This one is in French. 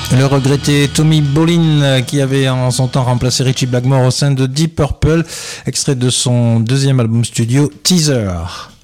Le regretté Tommy Bolin qui avait en son temps remplacé Ritchie Blackmore au sein de Deep Purple, extrait de son deuxième album studio Teaser.